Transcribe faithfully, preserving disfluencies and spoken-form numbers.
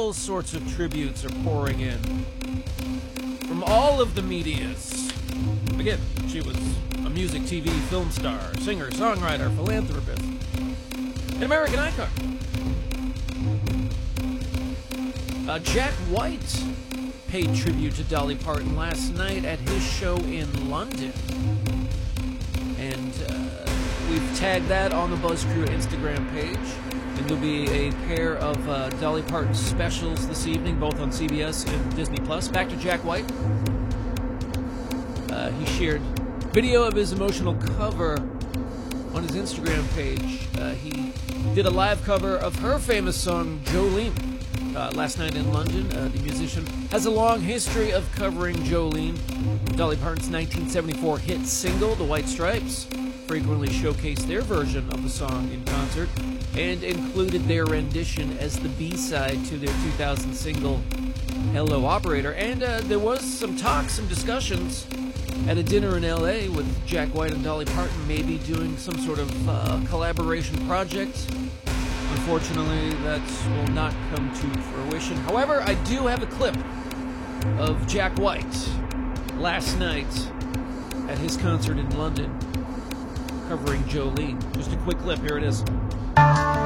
all sorts of tributes are pouring in from all of the medias. Again, she was a music, T V, film star, singer, songwriter, philanthropist, an American icon. Uh, Jack White paid tribute to Dolly Parton last night at his show in London. And uh, we've tagged that on the BuzzCrew Instagram page. And there'll be a pair of uh, Dolly Parton specials this evening, both on C B S and Disney Plus. Back to Jack White. Uh, he shared video of his emotional cover on his Instagram page. Uh, he did a live cover of her famous song, Jolene. Uh, last night in London, uh, the musician has a long history of covering Jolene. Dolly Parton's nineteen seventy-four hit single, The White Stripes, frequently showcased their version of the song in concert and included their rendition as the B-side to their two thousand single, Hello Operator. And uh, there was some talk, some discussions at a dinner in L A with Jack White and Dolly Parton maybe doing some sort of uh, collaboration project. Unfortunately, that will not come to fruition. However, I do have a clip of Jack White last night at his concert in London covering Jolene. Just a quick clip. Here it is.